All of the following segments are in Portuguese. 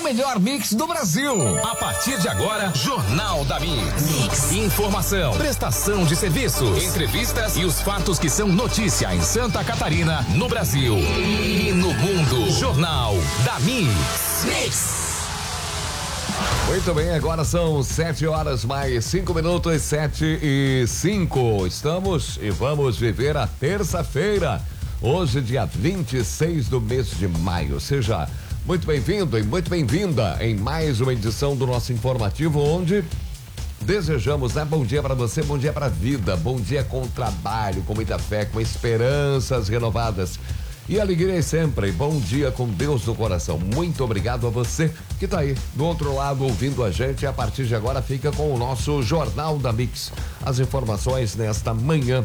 melhor mix do Brasil. A partir de agora, Jornal da Mix. Informação, prestação de serviços, entrevistas e os fatos que são notícia em Santa Catarina, no Brasil e no mundo. Jornal da Mix. Muito bem, agora são 7 horas mais 5 minutos, 7:05. Estamos e vamos viver a terça-feira. Hoje, dia 26 do mês de maio. Seja muito bem-vindo e muito bem-vinda em mais uma edição do nosso informativo, onde desejamos, né? Bom dia para você, bom dia para a vida, bom dia com trabalho, com muita fé, com esperanças renovadas e alegria sempre. Bom dia com Deus no coração. Muito obrigado a você que está aí do outro lado ouvindo a gente. A partir de agora fica com o nosso Jornal da Mix. As informações nesta manhã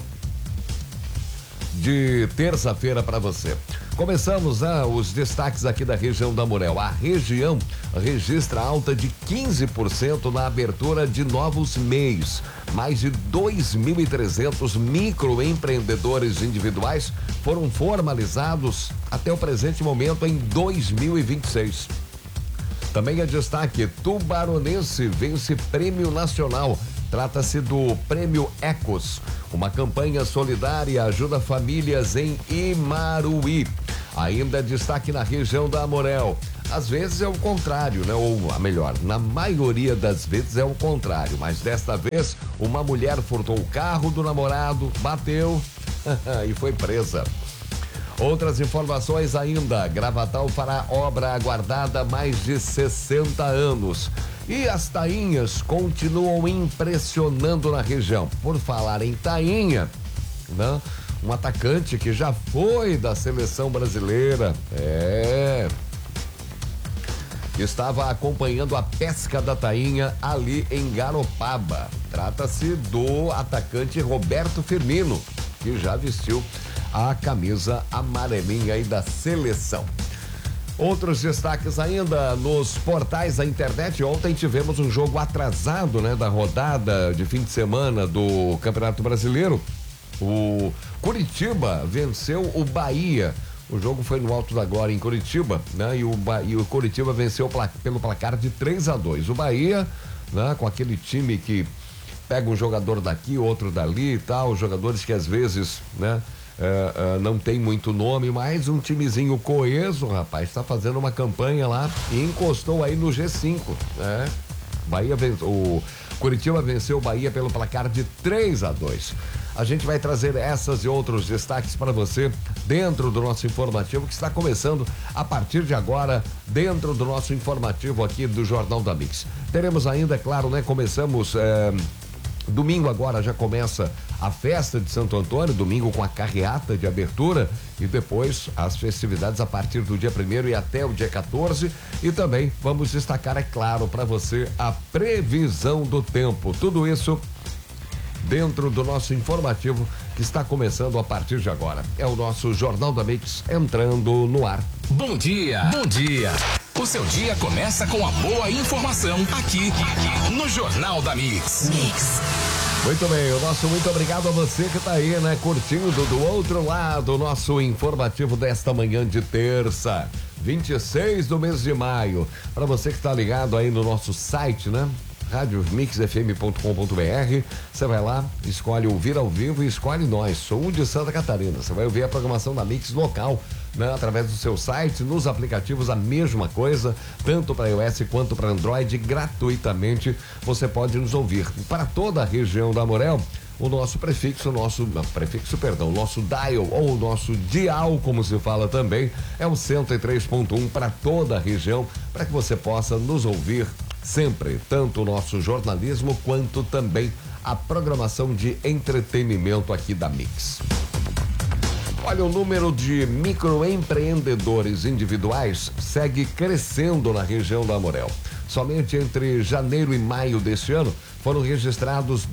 de terça-feira para você. Começamos os destaques aqui da região da Amurel. A região registra alta de 15% na abertura de novos meios. Mais de 2.300 microempreendedores individuais foram formalizados até o presente momento em 2026. Também é destaque: Tubaronense vence Prêmio Nacional. Trata-se do Prêmio Ecos, uma campanha solidária ajuda famílias em Imaruí. Ainda destaque na região da Amurel. Às vezes é o contrário, né? Ou melhor, na maioria das vezes é o contrário, mas desta vez uma mulher furtou o carro do namorado, bateu e foi presa. Outras informações ainda: Gravatal fará obra aguardada há mais de 60 anos. E as tainhas continuam impressionando na região. Por falar em tainha, né? Um atacante que já foi da seleção brasileira, estava acompanhando a pesca da tainha ali em Garopaba. Trata-se do atacante Roberto Firmino, que já vestiu a camisa amarelinha aí da seleção. Outros destaques ainda nos portais da internet. Ontem tivemos um jogo atrasado, né, da rodada de fim de semana do Campeonato Brasileiro. O Curitiba venceu o Bahia. O jogo foi no Alto da Glória em Curitiba, né? E o Curitiba venceu pelo placar de 3-2. O Bahia, né, com aquele time que pega um jogador daqui, outro dali e tal, jogadores que às vezes, né, não tem muito nome, mas um timezinho coeso, rapaz, está fazendo uma campanha lá e encostou aí no G5, né? O Curitiba venceu o Bahia pelo placar de 3-2. A gente vai trazer essas e outros destaques para você dentro do nosso informativo, que está começando a partir de agora, dentro do nosso informativo aqui do Jornal da Mix. Teremos ainda, é claro, né? Começamos domingo agora, já começa a festa de Santo Antônio, domingo com a carreata de abertura e depois as festividades a partir do dia 1º e até o dia 14. E também vamos destacar, é claro, para você a previsão do tempo. Tudo isso dentro do nosso informativo que está começando a partir de agora. É o nosso Jornal da Mix entrando no ar. Bom dia, bom dia. O seu dia começa com a boa informação aqui no Jornal da Mix. Muito bem, o nosso muito obrigado a você que está aí, né, curtindo do outro lado o nosso informativo desta manhã de terça, 26 do mês de maio. Para você que está ligado aí no nosso site, né? radiomixfm.com.br, você vai lá, escolhe ouvir ao vivo e escolhe nós, sou de Santa Catarina. Você vai ouvir a programação da Mix local, né, através do seu site, nos aplicativos a mesma coisa, tanto para iOS quanto para Android, gratuitamente você pode nos ouvir. Para toda a região da Amurel, o nosso nosso dial ou o nosso dial, como se fala também, é o 103.1 para toda a região, para que você possa nos ouvir sempre, tanto o nosso jornalismo quanto também a programação de entretenimento aqui da Mix. Olha, o número de microempreendedores individuais segue crescendo na região da Amurel. Somente entre janeiro e maio deste ano foram registrados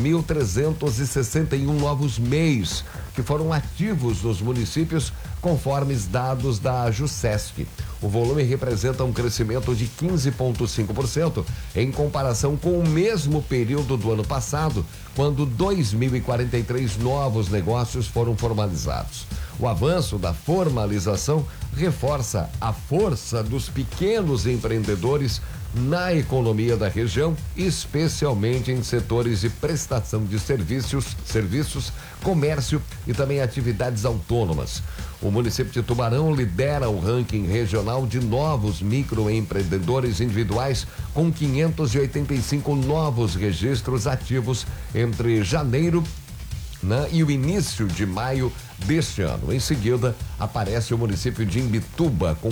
2.361 novos MEIs que foram ativos nos municípios, conforme dados da Jusesc. O volume representa um crescimento de 15,5% em comparação com o mesmo período do ano passado, quando 2.043 novos negócios foram formalizados. O avanço da formalização reforça a força dos pequenos empreendedores na economia da região, especialmente em setores de prestação de serviços, comércio e também atividades autônomas. O município de Tubarão lidera o ranking regional de novos microempreendedores individuais, com 585 novos registros ativos entre janeiro e o início de maio deste ano. Em seguida, aparece o município de Imbituba, com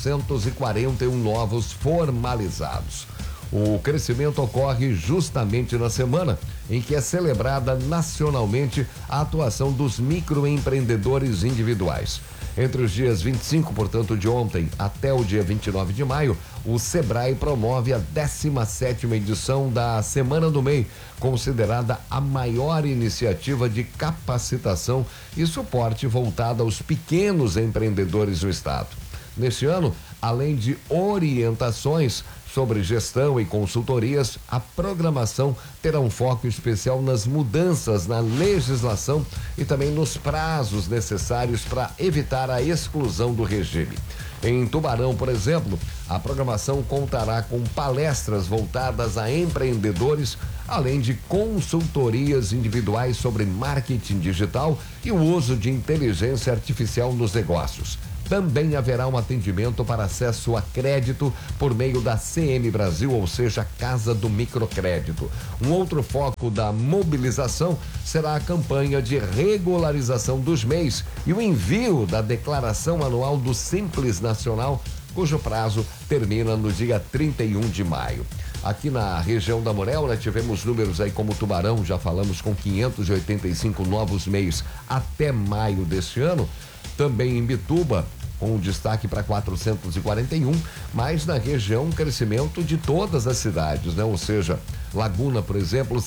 441 novos formalizados. O crescimento ocorre justamente na semana em que é celebrada nacionalmente a atuação dos microempreendedores individuais. Entre os dias 25, portanto, de ontem até o dia 29 de maio, o Sebrae promove a 17ª edição da Semana do MEI, considerada a maior iniciativa de capacitação e suporte voltada aos pequenos empreendedores do estado. Neste ano, além de orientações sobre gestão e consultorias, a programação terá um foco especial nas mudanças na legislação e também nos prazos necessários para evitar a exclusão do regime. Em Tubarão, por exemplo, a programação contará com palestras voltadas a empreendedores, além de consultorias individuais sobre marketing digital e o uso de inteligência artificial nos negócios. Também haverá um atendimento para acesso a crédito por meio da CM Brasil, ou seja, Casa do Microcrédito. Um outro foco da mobilização será a campanha de regularização dos MEIs e o envio da declaração anual do Simples Nacional, cujo prazo termina no dia 31 de maio. Aqui na região da Morel, tivemos números aí como Tubarão, já falamos, com 585 novos MEIs até maio deste ano. Também em Imbituba, com destaque para 441, mas na região um crescimento de todas as cidades, Ou seja, Laguna, por exemplo,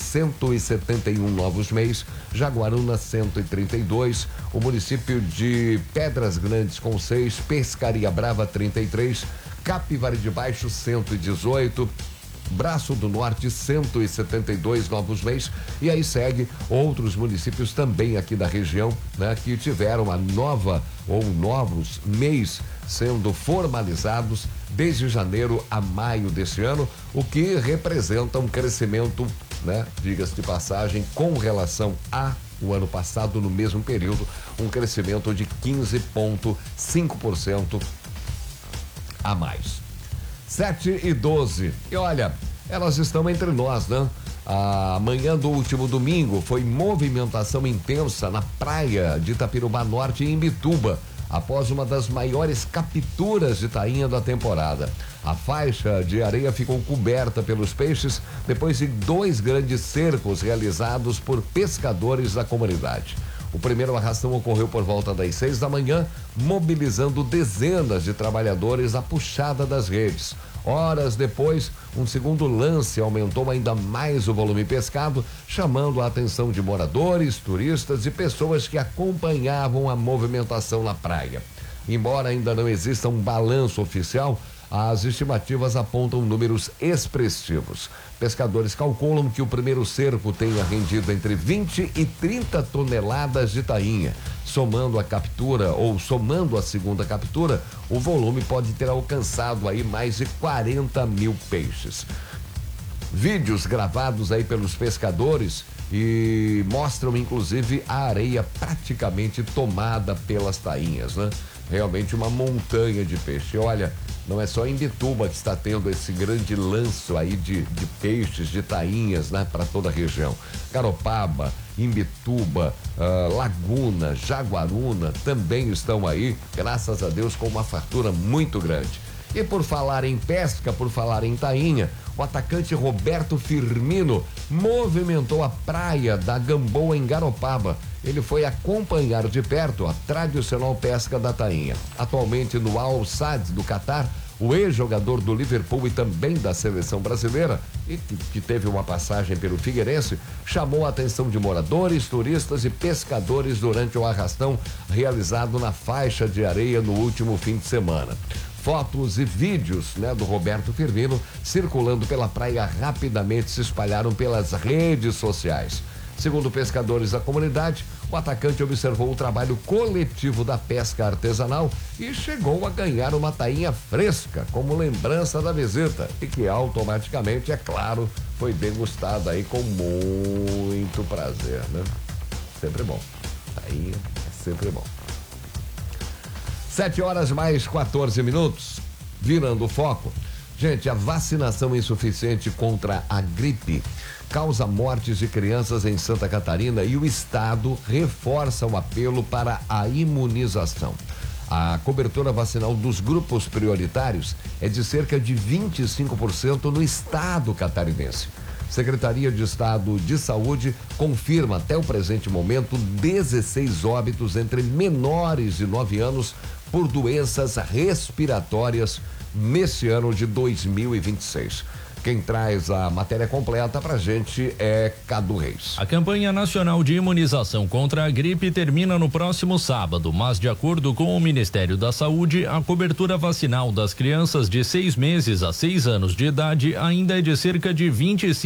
171 novos MEIs, Jaguaruna 132, o município de Pedras Grandes com 6, Pescaria Brava 33, Capivari de Baixo 118, Braço do Norte 172 novos MEIs, e aí segue outros municípios também aqui da região, que tiveram a nova ou novos MEIs sendo formalizados desde janeiro a maio deste ano, o que representa um crescimento, diga-se de passagem, com relação o ano passado no mesmo período, um crescimento de 15,5% a mais. 7:12. E olha, elas estão entre nós, A manhã do último domingo foi movimentação intensa na praia de Itapirubá Norte, em Imbituba, após uma das maiores capturas de tainha da temporada. A faixa de areia ficou coberta pelos peixes depois de 2 grandes cercos realizados por pescadores da comunidade. O primeiro arrastão ocorreu por volta das 6 da manhã, mobilizando dezenas de trabalhadores à puxada das redes. Horas depois, um segundo lance aumentou ainda mais o volume pescado, chamando a atenção de moradores, turistas e pessoas que acompanhavam a movimentação na praia. Embora ainda não exista um balanço oficial, as estimativas apontam números expressivos. Pescadores calculam que o primeiro cerco tenha rendido entre 20 e 30 toneladas de tainha. Somando a captura ou somando a segunda captura, o volume pode ter alcançado aí mais de 40 mil peixes. Vídeos gravados aí pelos pescadores e mostram inclusive a areia praticamente tomada pelas tainhas, Realmente uma montanha de peixe. Olha, não é só em Imbituba que está tendo esse grande lanço aí de peixes, de tainhas, para toda a região. Garopaba, Imbituba, Laguna, Jaguaruna também estão aí, graças a Deus, com uma fartura muito grande. E por falar em pesca, por falar em tainha, o atacante Roberto Firmino movimentou a praia da Gamboa, em Garopaba. Ele foi acompanhar de perto a tradicional pesca da tainha. Atualmente no Al Sadd do Catar, o ex-jogador do Liverpool e também da seleção brasileira, e que teve uma passagem pelo Figueirense, chamou a atenção de moradores, turistas e pescadores durante o arrastão realizado na faixa de areia no último fim de semana. Fotos e vídeos, do Roberto Firmino circulando pela praia rapidamente se espalharam pelas redes sociais. Segundo pescadores da comunidade, O atacante observou o trabalho coletivo da pesca artesanal e chegou a ganhar uma tainha fresca como lembrança da visita e que automaticamente, é claro, foi degustada aí com muito prazer, né? Sempre bom. Tainha é sempre bom. 7h mais 14. Virando o foco. Gente, a vacinação insuficiente contra a gripe causa mortes de crianças em Santa Catarina e o estado reforça o apelo para a imunização. A cobertura vacinal dos grupos prioritários é de cerca de 25% no estado catarinense. Secretaria de Estado de Saúde confirma até o presente momento 16 óbitos entre menores de 9 anos por doenças respiratórias nesse ano de 2026. Quem traz a matéria completa pra gente é Cadu Reis. A campanha nacional de imunização contra a gripe termina no próximo sábado, mas de acordo com o Ministério da Saúde, a cobertura vacinal das crianças de 6 meses a 6 anos de idade ainda é de cerca de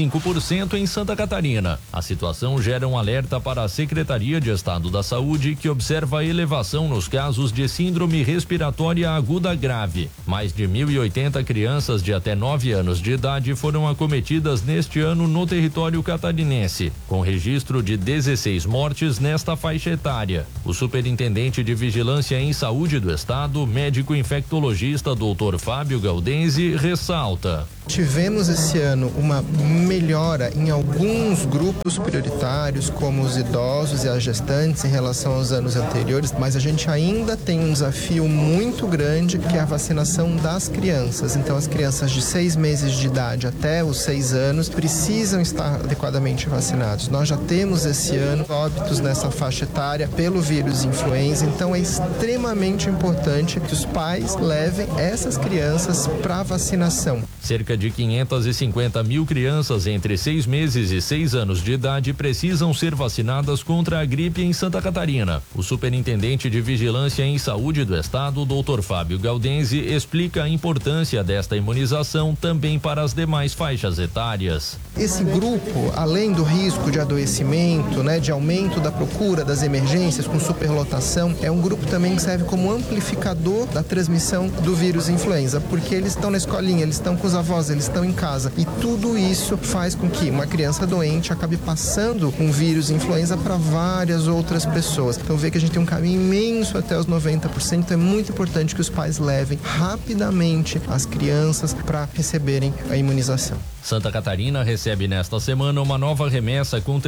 25% em Santa Catarina. A situação gera um alerta para a Secretaria de Estado da Saúde, que observa a elevação nos casos de síndrome respiratória aguda grave. Mais de 1.080 crianças de até 9 anos de idade foram acometidas neste ano no território catarinense, com registro de 16 mortes nesta faixa etária. O superintendente de Vigilância em Saúde do Estado, médico infectologista Dr. Fábio Gaudenzi, ressalta: tivemos esse ano uma melhora em alguns grupos prioritários, como os idosos e as gestantes, em relação aos anos anteriores, mas a gente ainda tem um desafio muito grande, que é a vacinação das crianças. Então, as crianças de 6 meses de idade até os 6 anos precisam estar adequadamente vacinados. Nós já temos esse ano óbitos nessa faixa etária pelo vírus influenza, então é extremamente importante que os pais levem essas crianças para vacinação. Cerca de 550 mil crianças entre 6 meses e 6 anos de idade precisam ser vacinadas contra a gripe em Santa Catarina. O superintendente de Vigilância em Saúde do Estado, Dr. Fábio Gaudenzi, explica a importância desta imunização também para as demais faixas etárias. Esse grupo, além do risco de adoecimento, de aumento da procura das emergências com superlotação, é um grupo também que serve como amplificador da transmissão do vírus influenza, porque eles estão na escolinha, eles estão com os avós, eles estão em casa, e tudo isso faz com que uma criança doente acabe passando um vírus influenza para várias outras pessoas. Então vê que a gente tem um caminho imenso até os 90%, então é muito importante que os pais levem rapidamente as crianças para receberem a imunização. Santa Catarina recebe nesta semana uma nova remessa com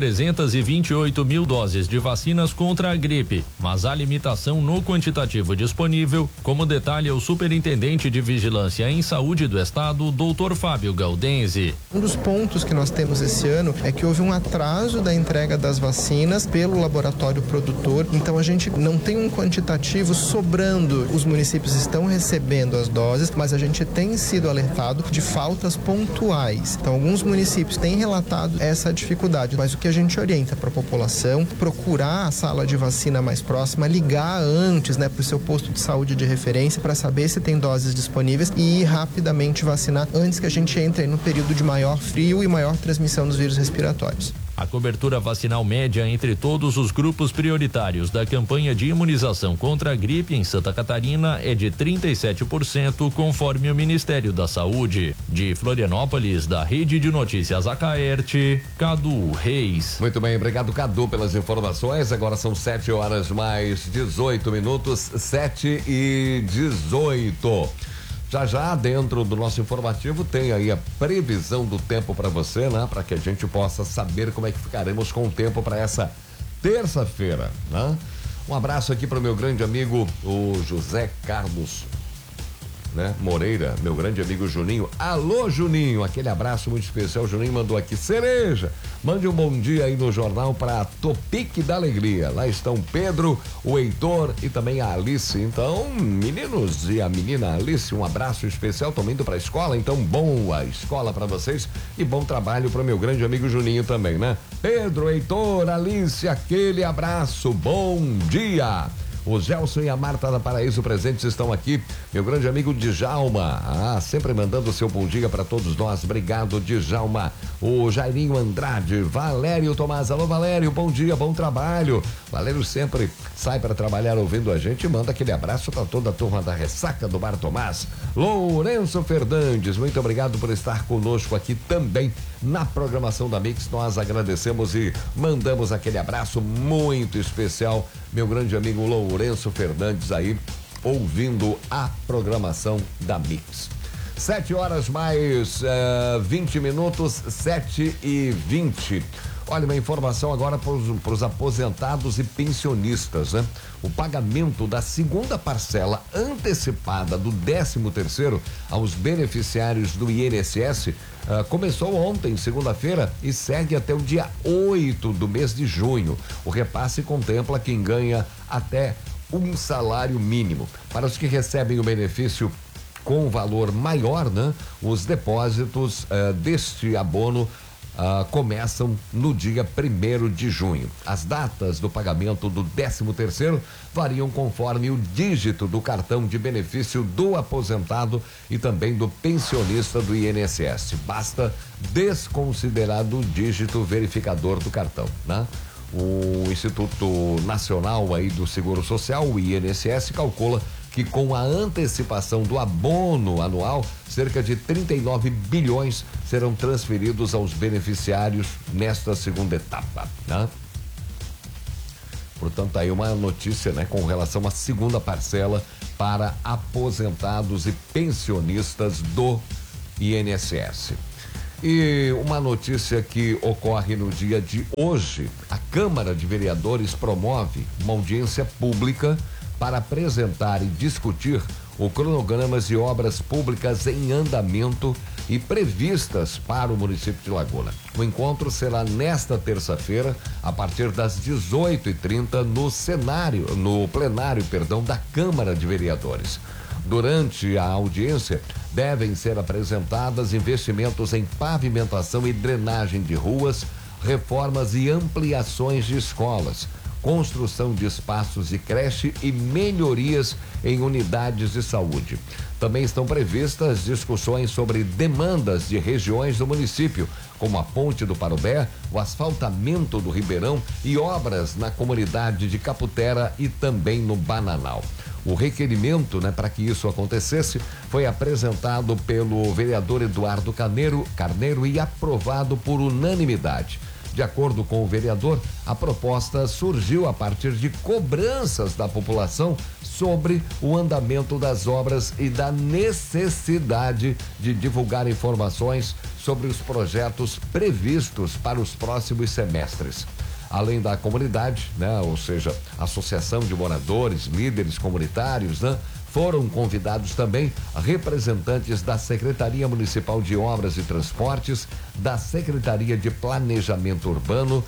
328 mil doses de vacinas contra a gripe, mas há limitação no quantitativo disponível, como detalha o superintendente de Vigilância em Saúde do Estado, Dr. Fábio Gaudenzi. Um dos pontos que nós temos esse ano é que houve um atraso da entrega das vacinas pelo laboratório produtor, então a gente não tem um quantitativo sobrando. Os municípios estão recebendo as doses, mas a gente tem sido alertado de faltas pontuais. Então, alguns municípios têm relatado essa dificuldade, mas o que a gente orienta para a população, procurar a sala de vacina mais próxima, ligar antes, para o seu posto de saúde de referência para saber se tem doses disponíveis e ir rapidamente vacinar antes que a gente entre no período de maior frio e maior transmissão dos vírus respiratórios. A cobertura vacinal média entre todos os grupos prioritários da campanha de imunização contra a gripe em Santa Catarina é de 37%, conforme o Ministério da Saúde. De Florianópolis, da Rede de Notícias Acaerte, Cadu Reis. Muito bem, obrigado, Cadu, pelas informações. Agora são 7h mais 18, 7h18. Já dentro do nosso informativo tem aí a previsão do tempo para você, para que a gente possa saber como é que ficaremos com o tempo para essa terça-feira, Um abraço aqui para o meu grande amigo, o José Carlos Moreira, meu grande amigo Juninho. Alô, Juninho, aquele abraço muito especial. O Juninho mandou aqui: Cereja, mande um bom dia aí no jornal para Topique da Alegria. Lá estão Pedro, o Heitor e também a Alice. Então, meninos e a menina Alice, um abraço especial. Estão indo para a escola, então boa escola para vocês e bom trabalho para meu grande amigo Juninho também, Pedro, Heitor, Alice, aquele abraço, bom dia. O Gelson e a Marta da Paraíso Presentes estão aqui. Meu grande amigo Djalma, sempre mandando o seu bom dia para todos nós. Obrigado, Djalma. O Jairinho Andrade, Valério Tomás. Alô, Valério, bom dia, bom trabalho. Valério sempre sai para trabalhar ouvindo a gente e manda aquele abraço para toda a turma da Ressaca do Bar Tomás. Lourenço Fernandes, muito obrigado por estar conosco aqui também na programação da Mix. Nós agradecemos e mandamos aquele abraço muito especial, meu grande amigo Lourenço Fernandes aí, ouvindo a programação da Mix. 7 horas mais 20 minutos, 7h20. Olha, uma informação agora para os aposentados e pensionistas, né? O pagamento da segunda parcela antecipada do 13º aos beneficiários do INSS começou ontem, segunda-feira, e segue até o dia 8 do mês de junho. O repasse contempla quem ganha até um salário mínimo. Para os que recebem o benefício com valor maior, né? Os depósitos deste abono começam no dia 1º de junho. As datas do pagamento do 13º variam conforme o dígito do cartão de benefício do aposentado e também do pensionista do INSS. Basta desconsiderar o dígito verificador do cartão, né? O Instituto Nacional aí do Seguro Social, o INSS, calcula que com a antecipação do abono anual, cerca de 39 bilhões serão transferidos aos beneficiários nesta segunda etapa, né? Portanto, aí uma notícia, né, com relação à segunda parcela para aposentados e pensionistas do INSS. E uma notícia que ocorre no dia de hoje: a Câmara de Vereadores promove uma audiência pública para apresentar e discutir o cronogramas de obras públicas em andamento e previstas para o município de Laguna. O encontro será nesta terça-feira, a partir das 18h30, no plenário da Câmara de Vereadores. Durante a audiência, devem ser apresentadas investimentos em pavimentação e drenagem de ruas, reformas e ampliações de escolas, construção de espaços de creche e melhorias em unidades de saúde. Também estão previstas discussões sobre demandas de regiões do município, como a Ponte do Parobé, o asfaltamento do Ribeirão e obras na comunidade de Caputera e também no Bananal. O requerimento, né, para que isso acontecesse, foi apresentado pelo vereador Eduardo Carneiro e aprovado por unanimidade. De acordo com o vereador, a proposta surgiu a partir de cobranças da população sobre o andamento das obras e da necessidade de divulgar informações sobre os projetos previstos para os próximos semestres. Além da comunidade, né, ou seja, associação de moradores, líderes comunitários, né, foram convidados também representantes da Secretaria Municipal de Obras e Transportes, da Secretaria de Planejamento Urbano,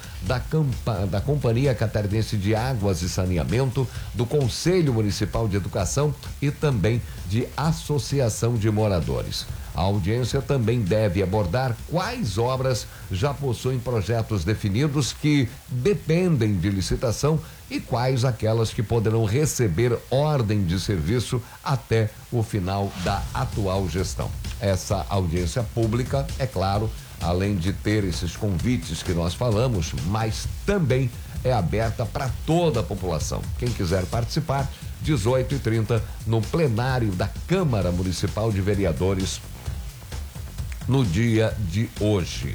da Companhia Catarinense de Águas e Saneamento, do Conselho Municipal de Educação e também de Associação de Moradores. A audiência também deve abordar quais obras já possuem projetos definidos que dependem de licitação e quais aquelas que poderão receber ordem de serviço até o final da atual gestão. Essa audiência pública, é claro, além de ter esses convites que nós falamos, mas também é aberta para toda a população. Quem quiser participar, 18h30, no plenário da Câmara Municipal de Vereadores, no dia de hoje.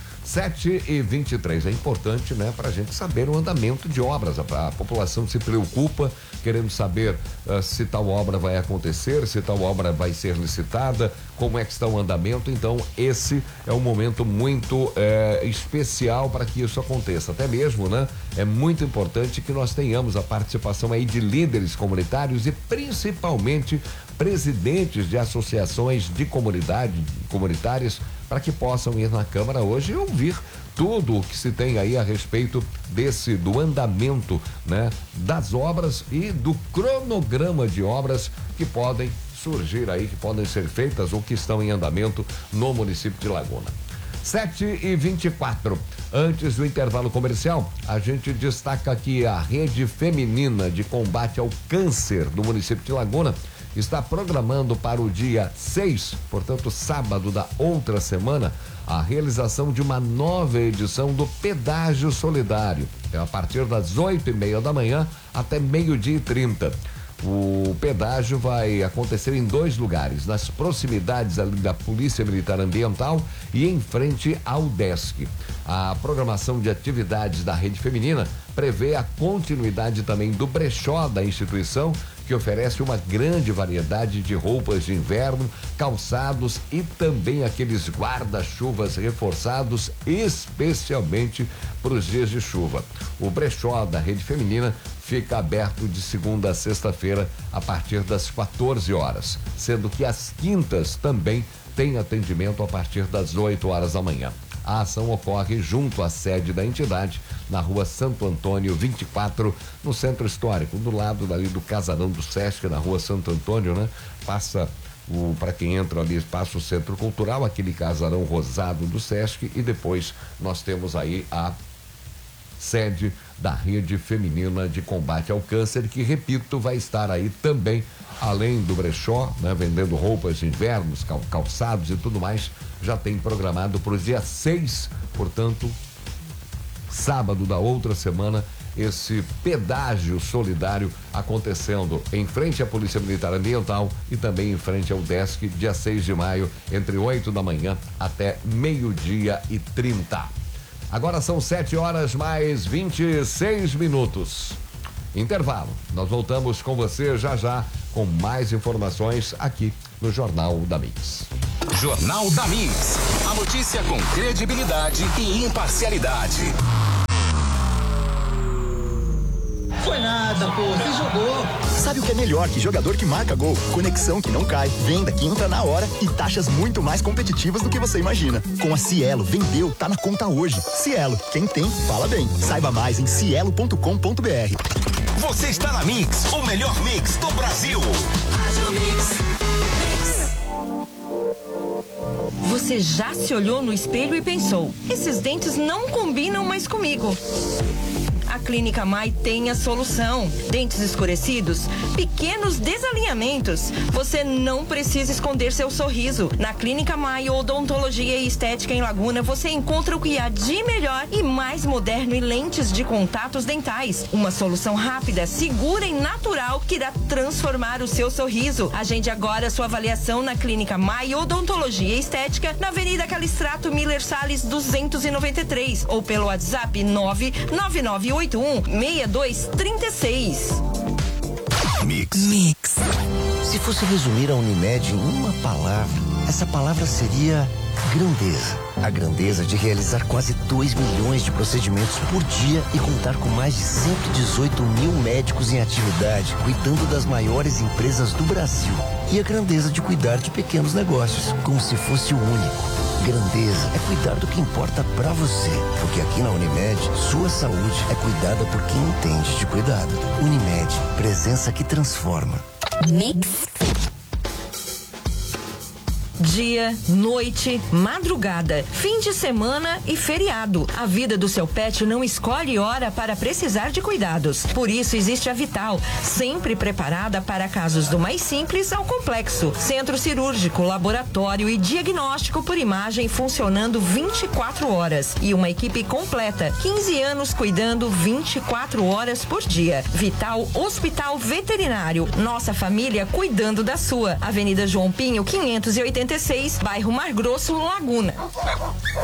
7h23. É importante, né, para a gente saber o andamento de obras. A população se preocupa, querendo saber se tal obra vai acontecer, se tal obra vai ser licitada, como é que está o andamento. Então, esse é um momento muito especial para que isso aconteça. Até mesmo, né, é muito importante que nós tenhamos a participação aí de líderes comunitários e principalmente presidentes de associações de comunitárias, para que possam ir na Câmara hoje e ouvir tudo o que se tem aí a respeito do andamento, né, das obras e do cronograma de obras que podem surgir aí, que podem ser feitas ou que estão em andamento no município de Laguna. 7h24. Antes do intervalo comercial, a gente destaca que a Rede Feminina de Combate ao Câncer do município de Laguna está programando para o dia 6, portanto sábado da outra semana, a realização de uma nova edição do Pedágio Solidário. É a partir das 8h30 da manhã até 12h30. O pedágio vai acontecer em 2 lugares, nas proximidades ali da Polícia Militar Ambiental e em frente ao DESC. A programação de atividades da Rede Feminina prevê a continuidade também do brechó da instituição, que oferece uma grande variedade de roupas de inverno, calçados e também aqueles guarda-chuvas reforçados especialmente para os dias de chuva. O brechó da Rede Feminina fica aberto de segunda a sexta-feira a partir das 14 horas, sendo que às quintas também tem atendimento a partir das 8 horas da manhã. A ação ocorre junto à sede da entidade, na rua Santo Antônio 24, no Centro Histórico, do lado dali do Casarão do Sesc, na rua Santo Antônio, né? Para quem entra ali, passa o Centro Cultural, aquele casarão rosado do Sesc, e depois nós temos aí a sede da Rede Feminina de Combate ao Câncer, que, repito, vai estar aí também, além do brechó, né, vendendo roupas de inverno, calçados e tudo mais. Já tem programado para o dia 6, portanto, sábado da outra semana, esse pedágio solidário acontecendo em frente à Polícia Militar Ambiental e também em frente ao DESC, dia 6 de maio, entre 8 da manhã até 12h30. Agora são 7h26. Intervalo. Nós voltamos com você já com mais informações aqui no Jornal da Mix. Jornal da Mix. A notícia com credibilidade e imparcialidade. Foi nada, pô, você jogou. Sabe o que é melhor que jogador que marca gol? Conexão que não cai, venda que entra na hora e taxas muito mais competitivas do que você imagina. Com a Cielo, vendeu, tá na conta hoje. Cielo, quem tem, fala bem. Saiba mais em cielo.com.br. Você está na Mix, o melhor mix do Brasil. Você já se olhou no espelho e pensou: esses dentes não combinam mais comigo? A Clínica Mai tem a solução. Dentes escurecidos, pequenos desalinhamentos. Você não precisa esconder seu sorriso. Na Clínica Mai Odontologia e Estética em Laguna, você encontra o que há de melhor e mais moderno em lentes de contatos dentais. Uma solução rápida, segura e natural que irá transformar o seu sorriso. Agende agora sua avaliação na Clínica Mai Odontologia e Estética, na Avenida Calistrato Miller Salles 293, ou pelo WhatsApp 99981 6236. Mix. Se fosse resumir a Unimed em uma palavra, essa palavra seria grandeza. A grandeza de realizar quase 2 milhões de procedimentos por dia e contar com mais de 118 mil médicos em atividade, cuidando das maiores empresas do Brasil. E a grandeza de cuidar de pequenos negócios, como se fosse o único. Grandeza é cuidar do que importa pra você, porque aqui na Unimed, sua saúde é cuidada por quem entende de cuidado. Unimed, presença que transforma. Mix. Dia, noite, madrugada, fim de semana e feriado. A vida do seu pet não escolhe hora para precisar de cuidados. Por isso existe a Vital, sempre preparada para casos do mais simples ao complexo. Centro cirúrgico, laboratório e diagnóstico por imagem funcionando 24 horas. E uma equipe completa, 15 anos cuidando 24 horas por dia. Vital Hospital Veterinário. Nossa família cuidando da sua. Avenida João Pinho, 586, bairro Mar Grosso, Laguna.